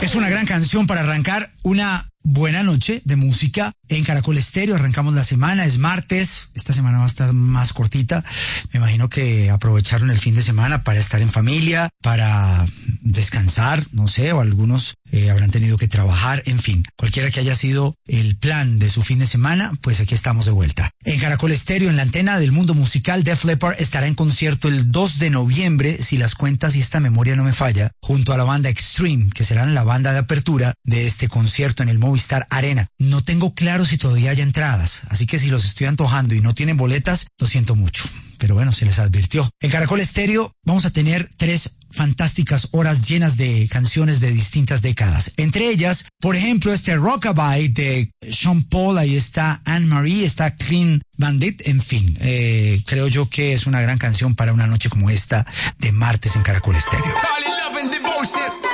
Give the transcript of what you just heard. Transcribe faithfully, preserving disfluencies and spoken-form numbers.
Es una gran canción para arrancar una buena noche de música en Caracol Estéreo. Arrancamos la semana, es martes, esta semana va a estar más cortita. Me imagino que aprovecharon el fin de semana para estar en familia, para descansar, no sé, o algunos eh, habrán tenido que trabajar, en fin, cualquiera que haya sido el plan de su fin de semana, pues aquí estamos de vuelta. En Caracol Estéreo, en la antena del mundo musical, Def Leppard estará en concierto el dos de noviembre, si las cuentas y esta memoria no me falla, junto a la banda Extreme, que serán la banda de apertura de este concierto en el Movistar Arena. No tengo claro si todavía hay entradas, así que si los estoy antojando y no tienen boletas, lo siento mucho. Pero bueno, se les advirtió. En Caracol Estéreo vamos a tener tres fantásticas horas llenas de canciones de distintas décadas. Entre ellas, por ejemplo, este Rockabye de Sean Paul, ahí está Anne-Marie, está Clean Bandit, en fin. Eh, creo yo que es una gran canción para una noche como esta de martes en Caracol Estéreo.